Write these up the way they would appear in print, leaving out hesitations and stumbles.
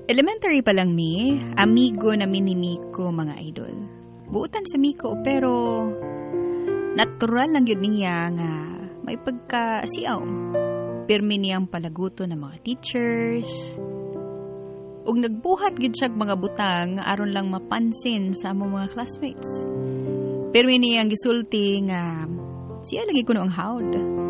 Elementary pa lang mi, amigo namin ni Miko mga idol. Buutan sa Miko pero natural lang yun niya nga may pagka-siaw. Pirmi niyang palaguto ng mga teachers. Ug nagbuhat gid siya mga butang aron lang mapansin sa among mga classmates. Pirmi niyang gisulti nga siya lagi kuno ang hawd.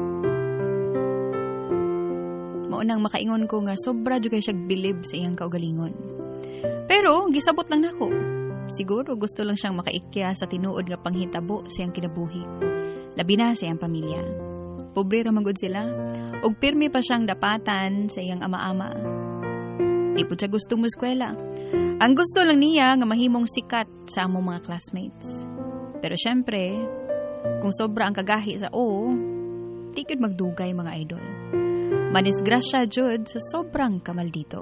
Maunang makaingon ko nga sobra jud kay siya bilib sa iyang kaugalingon. Pero gisabot lang nako. Siguro gusto lang siyang makaikya sa tinuod nga panghitabo sa iyang kinabuhi. Labi na sa iyang pamilya. Pobre ra man gud sila ug pirmi pa siyang dapatan sa iyang ama-ama. Di po siya gustong mo eskwela. Ang gusto lang niya nga mahimong sikat sa among mga classmates. Pero syempre, kung sobra ang kagahi sa di gud magdugay mga idol. Manisgrasya jud sa sobrang kamaldito.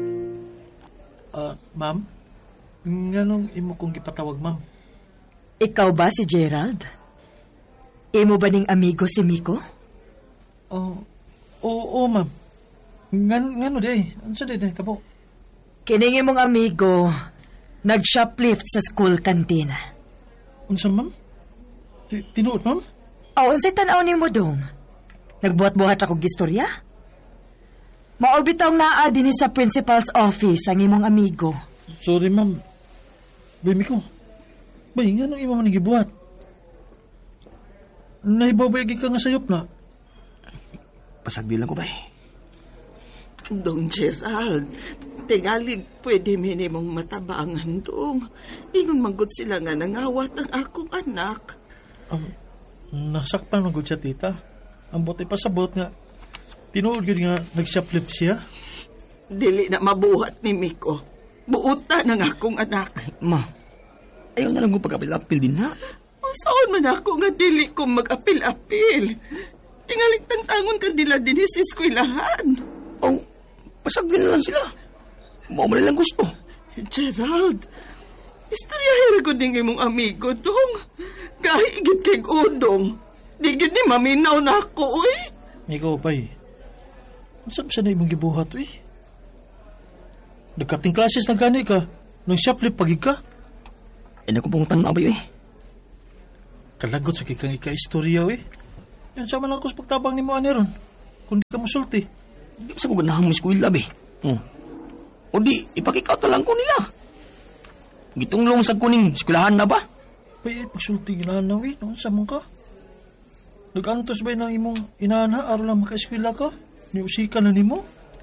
Ma'am? Nganong imo kong gipatawag, ma'am? Ikaw ba si Gerald? Imo ba ning amigo si Miko? Oo, ma'am. Ngano day? Ano sa day tabo? Kining imong amigo, nag-shoplift sa school canteen. Unsa, ma'am? Tinuod, ma'am? Unsay tan-aw nimo dong? Nagbuhat-buhat ako gistorya? Maorbitaw naa dinhi sa principal's office ang imong amigo. Sorry, ma'am. Bay, Miko. Bay, nga nang imo man gibuhat? Nahibabayagi ka nga sayop na. Pasagdi lang ko, bay. Dong Gerald, tingalig pwede minimong matabangan dong. Ingon manggod sila nga nangawat ang akong anak. Nasakpan manggod siya, tita. Ang buti pasabot nga. Tinuod yun nga nag-shoplift siya. Dili na mabuhat ni Miko. Buutan ang akong anak. Ma, ayaw na lang kong pag-apil-apil din, ha? Saan man ako nga dili ko mag-apil-apil. Tingalig tangon ka nila din sa eskwelahan. Pasagdi na lang sila. Mao man lang gusto. Gerald, istoryahira ko din imong amigo dong. Kahigit kay Udong. Di gid ni maminaw na ako, Ikaw, bay. Saan siya na imong gibuhat, Nagkating klases na gani ka. Nung shoplift pagig ka. Ano ko pong tanong abay, Kalagot sa kikang ika-istorya, Yan sa man ako sa pagtabang ni mo, ron. Kung di ka musulti. Di ba sa kong ganahan mo eskwela, be? O di, ipakikaw lang ko nila. Gitong lungsag ko ning eskwelahan na ba? Bay, pagsulti ginahan na, Noon sa mong ka? Nag-antos ba ng imong inaana aron lang maka-eskwela ka? Niusika na nimo?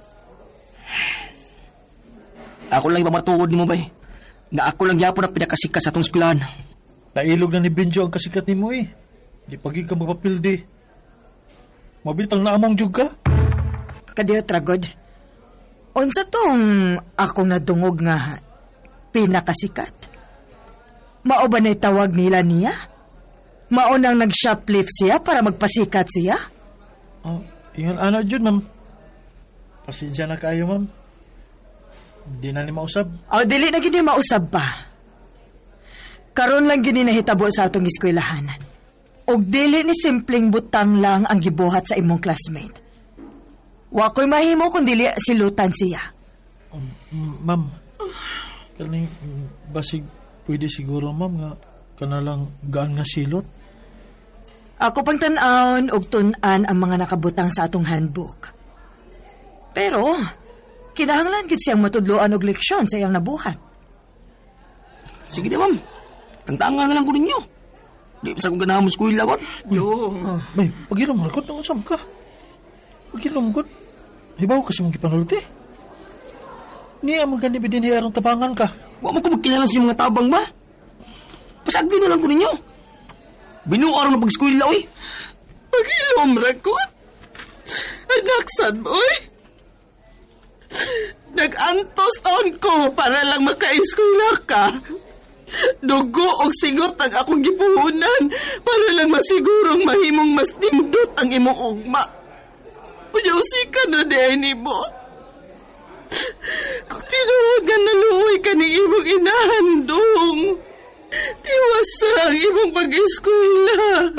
Ako lang ipamatuod ni mo, bay. Nga ako lang yapon na pinakasikat sa itong eskwelahan. Nailog na ni Benjo ang kasikat nimo, Di pagi ka magpapildi. Mabitang naamang jug ka? Kadiyo, Tragod. Unsa tong akong nadungog nga pinakasikat? Mao ba na'y tawag nila niya? Mao nang nag-shoplift siya para magpasikat siya? Ingon ana jud, ma'am. Pasensya na kayo, ma'am. Di na ni mausab. Dili na gini mausab pa. Karon lang gini nahitabo sa atong eskwelahan. Og dili ni simpleng butang lang ang gibuhat sa imong classmate. Wa ko'y mahimo kung dili silutan siya. Ma'am, kaning basig pwede siguro, ma'am, nga kanalang gaan nga silot. Ako pang tan-aon og tun-an ang mga nakabutang sa atong handbook. Pero, kinahanglan gid siyang matudloan og leksyon sa iyang nabuhat. Sige di, ma'am. Tangtangan na lang ko ninyo. Di pa sa kong ganahan mo eskwela, ba? Bay, pag-ilom mo, kung nausam ka. Pag-ilom ko. Hibaw kasi mong kipanulti. Niya mong gani bidin arong tabangan ka. Huwag mo ko magkilala sa mga tabang ba? Pasagdi na lang ko ninyo. Binuaro na pag-eskwela, Pag-ilom ra ko. Anak sad, Nag-antos taon ko para lang maka-eskwela ka. Dugo og sigot ang akong gipuhunan para lang masigurong mahimong mas nindot ang imong ugma. Puyawsi ka na diay nimo. Kung tinuwagan na luoy ka ni imong inahandong, tiwas sa ang imong pag-eskwela.